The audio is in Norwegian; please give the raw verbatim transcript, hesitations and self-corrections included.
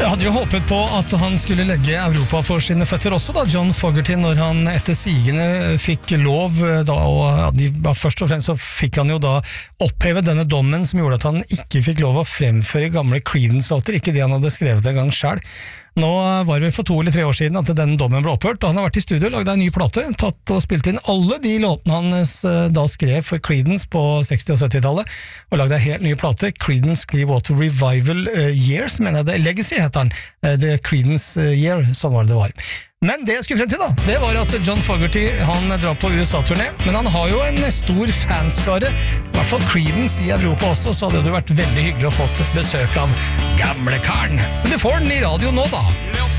Jeg hadde jo håpet på at han skulle legge Europa for sine føtter også da, John Fogerty, når han etter sigende fikk lov da, og de, først og fremst så fikk han jo da oppheve denne dommen som gjorde at han ikke fikk lov å fremføre gamle Creedence-låter, ikke de han hadde skrevet en gang selv. Nå var det for to eller tre år siden at denne dommen ble opphørt, og han har vært i studio, lagde en ny plate, tatt og spilt inn alle de låtene han da skrev for Creedence på seksti- og sytti-tallet, og lagde en helt ny plate, Creedence Clearwater Revival Years, mener jeg det, Legacy heter den, The Creedence Year, sånn var det det var. Men det jeg skulle frem til da, det var at John Fogerty, han drar på U S A-turné, men han har jo en stor fanskare, i hvert fall Creedence i Europa også, så hadde det vært veldig hyggelig å få besøk av gamle Karen. Men du får den i radio nå da.